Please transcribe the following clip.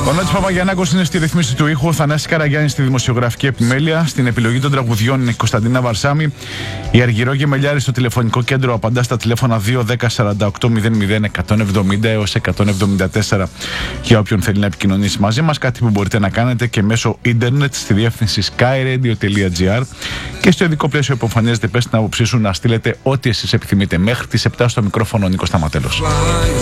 Ο Νότης Παπαγιαννάκος είναι στη ρυθμίση του ήχου, ο Θανάσης Καραγιάννης στη δημοσιογραφική επιμέλεια, στην επιλογή των τραγουδιών είναι η Κωνσταντίνα Βαρσάμη, η Αργυρό Γεμελιάρη στο τηλεφωνικό κέντρο απαντά στα τηλέφωνα 210-48-00-170 έως 174 για όποιον θέλει να επικοινωνήσει μαζί μας, κάτι που μπορείτε να κάνετε και μέσω ίντερνετ στη διεύθυνση skyradio.gr και στο ειδικό πλαίσιο που εμφανίζεται πες την άποψή σου να στείλετε ό,τι εσείς επιθυμείτε. Μέχρι τις 7 στο μικρόφωνο ο Νίκος Σταματέλος.